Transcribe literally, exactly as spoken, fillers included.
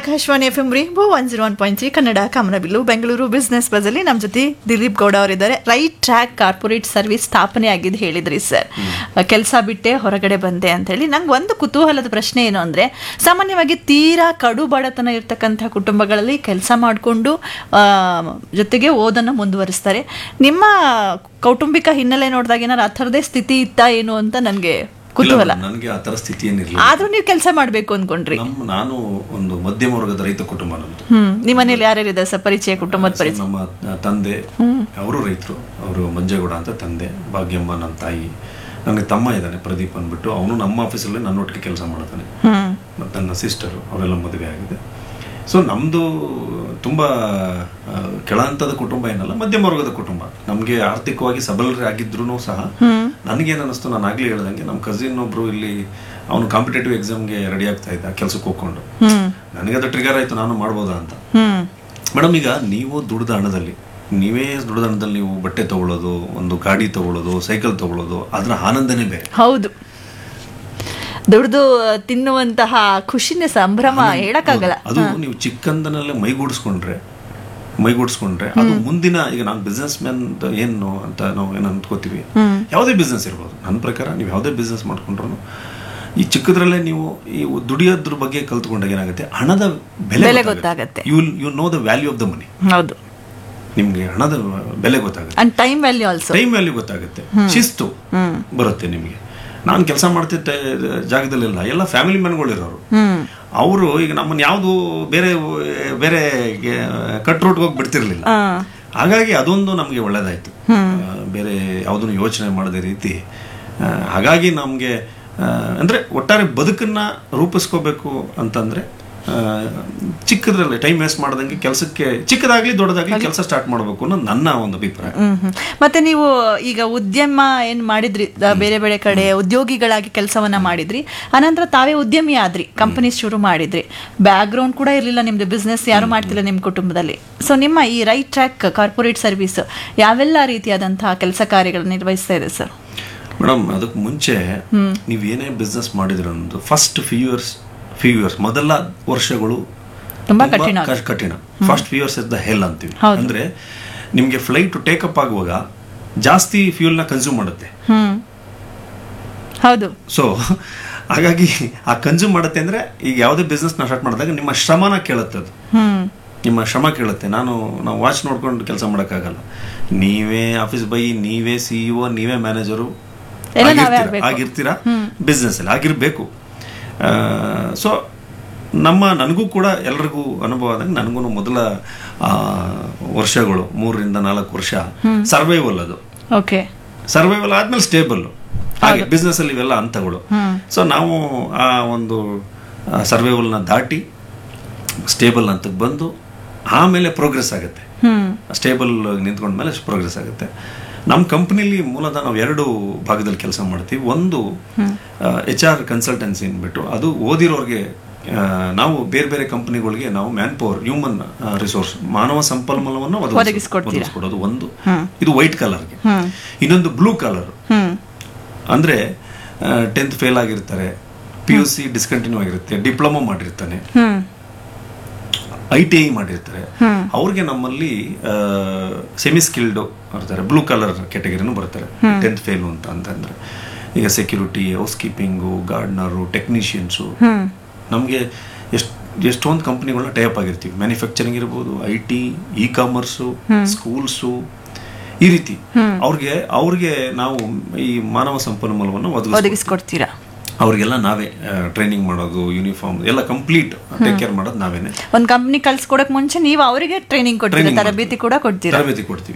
Akashvani F M rainbow one zero one point three Kannada ಕಾಮನಬಿಲ್ಲು Bengaluru business ಬಜಲ್ಲಿ ನಮ್ಮ ಜೊತೆ ದಿಲೀಪ್ ಗೌಡ ಅವರಿದ್ದಾರೆ. ರೈಟ್ ಟ್ರ್ಯಾಕ್ ಕಾರ್ಪೊರೇಟ್ ಸರ್ವಿಸ್ ಸ್ಥಾಪನೆ ಆಗಿದ್ದು ಹೇಳಿದ್ರಿ ಸರ್. ಕೆಲಸ ಬಿಟ್ಟೆ ಹೊರಗಡೆ ಬಂದೆ ಅಂತ ಹೇಳಿ. ನಂಗೆ ಒಂದು ಕುತೂಹಲದ ಪ್ರಶ್ನೆ ಏನು ಅಂದರೆ, ಸಾಮಾನ್ಯವಾಗಿ ತೀರಾ ಕಡು ಬಡತನ ಇರ್ತಕ್ಕಂಥ ಕುಟುಂಬಗಳಲ್ಲಿ ಕೆಲಸ ಮಾಡಿಕೊಂಡು ಜೊತೆಗೆ ಓದನ್ನು ಮುಂದುವರಿಸ್ತಾರೆ. ನಿಮ್ಮ ಕೌಟುಂಬಿಕ ಹಿನ್ನೆಲೆ ನೋಡಿದಾಗ ಏನಾರು ಆ ಥರದೇ ಸ್ಥಿತಿ ಇತ್ತಾ ಏನು ಅಂತ ನನಗೆ ಕುತೂಹಲ. ನನಗೆ ಆ ತರ ಸ್ಥಿತಿ ಏನಿರಲಿಲ್ಲ. ಆದ್ರೂ ನೀವು ಕೆಲಸ ಮಾಡ್ಬೇಕು ಅನ್ಕೊಂಡ್ರಿ? ನಾನು ಒಂದು ಮಧ್ಯಮ ವರ್ಗದ ರೈತ ಕುಟುಂಬ ನಮ್ದು. ಹ್ಮ್ ನಿಮ್ಮ ಮನೇಲಿ ಯಾರ್ಯಾರಿದೆ ಸರ್ ಪರಿಚಯ, ಕುಟುಂಬದ ಪರಿಚಯ? ನಮ್ಮ ತಂದೆ ಅವರು ರೈತರು, ಅವರು ಮಂಜೇಗೌಡ ಅಂತ ತಂದೆ, ಭಾಗ್ಯಮ್ಮ ನನ್ನ ತಾಯಿ. ನನಗೆ ತಮ್ಮ ಇದ್ದಾನೆ ಪ್ರದೀಪ್ ಅಂದ್ಬಿಟ್ಟು, ಅವನು ನಮ್ಮ ಆಫೀಸಲ್ಲಿ ನನ್ನೊಟ್ಟಿಗೆ ಕೆಲಸ ಮಾಡ್ತಾನೆ. ಮತ್ತು ನನ್ನ ಸಿಸ್ಟರು ಅವರೆಲ್ಲ ಮದುವೆ ಆಗಿದೆ. ಸೊ ನಮ್ಮದು ತುಂಬ ಕೆಳಹಂತದ ಕುಟುಂಬ ಏನಲ್ಲ, ಮಧ್ಯಮ ವರ್ಗದ ಕುಟುಂಬ. ನಮಗೆ ಆರ್ಥಿಕವಾಗಿ ಸಬಲರಾಗಿದ್ರು ಸಹ ನನಗೇನು ಅನ್ನಿಸ್ತು, ನಾನು ಆಗ್ಲೇ ಹೇಳ್ದಂಗೆ ನಮ್ಮ ಕಸಿನ್ ಒಬ್ರು ಇಲ್ಲಿ ಅವನು ಕಾಂಪಿಟೇಟಿವ್ ಎಕ್ಸಾಮ್ಗೆ ರೆಡಿ ಆಗ್ತಾ ಇದ್ದ ಕೆಲ್ಸಕ್ಕೆ ಹೋಗ್ಕೊಂಡು. ನನಗೆ ಅದು ಟ್ರಿಗರ್ ಆಯ್ತು, ನಾನು ಮಾಡ್ಬೋದಾ ಅಂತ. ಮೇಡಮ್, ಈಗ ನೀವು ದುಡ್ದ ಹಣದಲ್ಲಿ ನೀವೇ ದುಡ್ದ ಹಣದಲ್ಲಿ ನೀವು ಬಟ್ಟೆ ತಗೊಳ್ಳೋದು, ಒಂದು ಗಾಡಿ ತಗೊಳ್ಳೋದು, ಸೈಕಲ್ ತಗೊಳ್ಳೋದು, ಅದರ ಆನಂದನೇ ಬೇರೆ. ಹೌದು, ದುಡ್ದು ತಿನ್ನುವಂತಹ ಖುಷಿನೇ ಸಂಭ್ರಮ ಹೇಳಕ್ಕಾಗಲ್ಲ. ಅದು ನೀವು ಚಿಕ್ಕಂದನಲ್ಲೇ ಮೈಗೂಡಿಸ್ಕೊಂಡ್ರೆ ಮೈಗೂಡಿಸ್ಕೊಂಡ್ರೆ ಅದು ಮುಂದಿನ, ಈಗ ನಾನು ಬಿಸ್ನೆಸ್ ಮ್ಯಾನ್ ಏನು ಅಂತ ನಾವು ಏನು ಅಂದ್ಕೋತೀವಿ, ಯಾವುದೇ ಬಿಸ್ನೆಸ್ ಇರ್ಬೋದು. ನನ್ನ ಪ್ರಕಾರ ನೀವು ಯಾವುದೇ ಬಿಸ್ನೆಸ್ ಮಾಡ್ಕೊಂಡ್ರು ಈ ಚಿಕ್ಕದ್ರಲ್ಲೇ ನೀವು ಈ ದುಡಿಯೋದ್ರ ಬಗ್ಗೆ ಕಲ್ತ್ಕೊಂಡಾಗ ಏನಾಗುತ್ತೆ, ಹಣದ ಬೆಲೆ ಗೊತ್ತಾಗುತ್ತೆ. You you know the value of the money. ಹೌದು, ನಿಮ್ಗೆ ಹಣದ ಬೆಲೆ ಗೊತ್ತಾಗುತ್ತೆ, time value also time value ಗೊತ್ತಾಗುತ್ತೆ, ಶಿಸ್ತು ಬರುತ್ತೆ ನಿಮಗೆ. ನಾನು ಕೆಲಸ ಮಾಡ್ತಿದ್ದ ಜಾಗದಲ್ಲೆಲ್ಲ ಎಲ್ಲ ಫ್ಯಾಮಿಲಿ ಮ್ಯಾನ್ಗಳಿರೋರು. ಅವರು ಈಗ ನಮ್ಮನ್ನು ಯಾವುದು ಬೇರೆ ಬೇರೆ ಕಟ್ ರೂಟ್ಗೆ ಹೋಗಿ ಬಿಡ್ತಿರ್ಲಿಲ್ಲ. ಹಾಗಾಗಿ ಅದೊಂದು ನಮಗೆ ಒಳ್ಳೇದಾಯ್ತು, ಬೇರೆ ಯಾವುದನ್ನು ಯೋಚನೆ ಮಾಡದ ರೀತಿ. ಹಾಗಾಗಿ ನಮಗೆ ಅಂದ್ರೆ ಒಟ್ಟಾರೆ ಬದುಕನ್ನ ರೂಪಿಸ್ಕೋಬೇಕು ಅಂತಂದ್ರೆ ಚಿಕ್ಕದ್ರಲ್ಲಿ ಟೈಮ್ ವೇಸ್ಟ್ ಮಾಡ್ದಂಗೆ ಕೆಲಸಕ್ಕೆ, ಚಿಕ್ಕದಾಗ್ಲಿ ದೊಡ್ಡದಾಗ್ಲಿ ಕೆಲಸ ಸ್ಟಾರ್ಟ್ ಮಾಡಬೇಕು ಅನ್ನೋದು ನನ್ನ ಒಂದು ಅಭಿಪ್ರಾಯ. ಮತ್ತೆ ನೀವು ಈಗ ಉದ್ಯಮ ಏನ್ ಮಾಡಿದ್ರಿ, ಬೇರೆ ಬೇರೆ ಕಡೆ ಉದ್ಯೋಗಿಗಳಾಗಿ ಕೆಲಸವನ್ನ ಮಾಡಿದ್ರಿ, ಅನಂತರ ತಾವೇ ಉದ್ಯಮಿ ಆದ್ರಿ, ಕಂಪನಿ ಶುರು ಮಾಡಿದ್ರಿ. ಬ್ಯಾಕ್ ಗ್ರೌಂಡ್ ಕೂಡ ಇರಲಿಲ್ಲ ನಿಮ್ದು, ಬಿಸ್ನೆಸ್ ಯಾರು ಮಾಡ್ತಿಲ್ಲ ನಿಮ್ಮ ಕುಟುಂಬದಲ್ಲಿ. ಸೊ ನಿಮ್ಮ ಈ ರೈಟ್ ಟ್ರ್ಯಾಕ್ ಕಾರ್ಪೊರೇಟ್ ಸರ್ವಿಸ್ ಯಾವೆಲ್ಲ ರೀತಿಯಾದಂತಹ ಕೆಲಸ ಕಾರ್ಯಗಳನ್ನು ನಿರ್ವಹಿಸ್ತಾ ಇದೆ ಸರ್? ಮೇಡಮ್, ಅದಕ್ಕೆ ಮುಂಚೆ ನೀವು ಏನೇ ಬಿಸ್ನೆಸ್ ಮಾಡಿದ್ರೆ ಒಂದು first few years few years ಮೊದಲ ವರ್ಷಗಳು ತುಂಬಾ ಕಠಿಣ ಕಠಿಣ first few years is the hell ಅಂತೀವಿ. ಅಂದ್ರೆ ನಿಮ್ಗೆ ಫ್ಲೈಟ್ ಟೇಕಪ್ ಆಗುವಾಗ ಜಾಸ್ತಿ ಫ್ಯೂಲ್ ನ ಕನ್ಸ್ಯೂಮ್ ಮಾಡುತ್ತೆ. ಹೌದು. ಸೊ ಹಾಗಾಗಿ ಆ ಕನ್ಸ್ಯೂಮ್ ಮಾಡುತ್ತೆ ಅಂದ್ರೆ, ಈಗ ಯಾವುದೇ ಬಿಸ್ನೆಸ್ ನ ಸ್ಟಾರ್ಟ್ ಮಾಡಿದಾಗ ನಿಮ್ಮ ಶ್ರಮನ ಕೇಳುತ್ತೆ, ಅದು ನಿಮ್ಮ ಶ್ರಮ ಕೇಳುತ್ತೆ. ನಾನು ನಾವು ವಾಚ್ ನೋಡ್ಕೊಂಡು ಕೆಲಸ ಮಾಡೋಕ್ಕಾಗಲ್ಲ. ನೀವೇ ಆಫೀಸ್ ಬೈ, ನೀವೇ ಸಿಇಒ, ನೀವೇ ಮ್ಯಾನೇಜರು ಆಗಿರ್ತೀರಾ ಬಿಸ್ನೆಸ್ ಅಲ್ಲಿ, ಆಗಿರ್ಬೇಕು. ಸೊ ನಮ್ಮ ನನಗೂ ಕೂಡ ಎಲ್ರಿಗೂ ಅನುಭವ ಆದಂಗೆ, ನನಗೂ ಮೊದಲ ವರ್ಷಗಳು ಮೂರರಿಂದ ನಾಲ್ಕು ವರ್ಷ ಸರ್ವೈವಲ್. ಅದು ಸರ್ವೈವಲ್ ಆದ್ಮೇಲೆ ಸ್ಟೇಬಲ್, ಹಾಗೆ ಬಿಸ್ನೆಸ್ ಅಲ್ಲಿ ಇವೆಲ್ಲ ಹಂತಗಳು. ಸೊ ನಾವು ಆ ಒಂದು ಸರ್ವೈವಲ್ನ ದಾಟಿ ಸ್ಟೇಬಲ್ ಹಂತಕ್ಕೆ ಬಂದು ಆಮೇಲೆ ಪ್ರೋಗ್ರೆಸ್ ಆಗುತ್ತೆ. ಸ್ಟೇಬಲ್ ನಿಂತ್ಕೊಂಡ್ಮೇಲೆ ಪ್ರೋಗ್ರೆಸ್ ಆಗುತ್ತೆ. ನಮ್ಮ ಕಂಪ್ನಿಲಿ ಮೂಲತಃ ನಾವು ಎರಡು ಭಾಗದಲ್ಲಿ ಕೆಲಸ ಮಾಡ್ತೀವಿ. ಒಂದು ಎಚ್ ಆರ್ ಕನ್ಸಲ್ಟೆನ್ಸಿ ಅಂದ್ಬಿಟ್ಟು, ಅದು ಓದಿರೋರಿಗೆ ನಾವು ಬೇರೆ ಬೇರೆ ಕಂಪನಿಗಳಿಗೆ ನಾವು ಮ್ಯಾನ್ ಪವರ್, ಹ್ಯೂಮನ್ ರಿಸೋರ್ಸ್, ಮಾನವ ಸಂಪನ್ಮೂಲವನ್ನು ಒದಗಿಸ್ಕೊಡೋದು ಒಂದು. ಇದು ವೈಟ್ ಕಲರ್ಗೆ. ಇನ್ನೊಂದು ಬ್ಲೂ ಕಲರ್ ಅಂದ್ರೆ ಟೆಂತ್ ಫೇಲ್ ಆಗಿರ್ತಾರೆ, ಪಿ ಯು ಸಿ ಡಿಸ್ಕಂಟಿನ್ಯೂ ಆಗಿರುತ್ತೆ, ಡಿಪ್ಲೊಮಾ ಮಾಡಿರ್ತಾನೆ, ಐ ಟಿ ಐ ಮಾಡಿರ್ತಾರೆ. ಅವ್ರಿಗೆ ನಮ್ಮಲ್ಲಿ ಸೆಮಿ ಸ್ಕಿಲ್ಡ್ ಬರ್ತಾರೆ, ಬ್ಲೂ ಕಲರ್ ಕ್ಯಾಟಗರಿನೂ ಬರ್ತಾರೆ. ಟೆಂತ್ ಫೇಲು ಅಂತ ಅಂತಂದ್ರೆ ಈಗ ಸೆಕ್ಯೂರಿಟಿ, ಹೌಸ್ ಕೀಪಿಂಗು, ಗಾರ್ಡ್ನರು, ಟೆಕ್ನಿಷಿಯನ್ಸು. ನಮಗೆ ಎಷ್ಟು ಎಷ್ಟೊಂದು ಕಂಪ್ನಿಗಳನ್ನ ಟೈಪ್ ಆಗಿರ್ತೀವಿ. ಮ್ಯಾನುಫ್ಯಾಕ್ಚರಿಂಗ್ ಇರ್ಬೋದು, I T, E commerce, schools, ಈ ರೀತಿ ಅವ್ರಿಗೆ ಅವ್ರಿಗೆ ನಾವು ಈ ಮಾನವ ಸಂಪನ್ಮೂಲವನ್ನು ಒದಗಿಸ್ಕೊಡ್ತೀರಾ. ಅವ್ರಿಗೆಲ್ಲ ನಾವೇ ಟ್ರೈನಿಂಗ್ ಮಾಡೋದು, ಯೂನಿಫಾರ್ಮ್ ಎಲ್ಲ ಕಂಪ್ಲೀಟ್ ಟೇಕ್ ಕೇರ್ ಮಾಡೋದು ನಾವೇನೆ. ಒಂದು ಕಂಪ್ನಿ ಕಳ್ಸಿಕೊಡಕ್ ಮುಂಚೆ ನೀವು ಅವರಿಗೆ ಟ್ರೈನಿಂಗ್ ಕೊಡ್ತೀರಾ, ತರಬೇತಿ ಕೂಡ ಕೊಡ್ತೀರಾ? ತರಬೇತಿ ಕೊಡ್ತೀವಿ.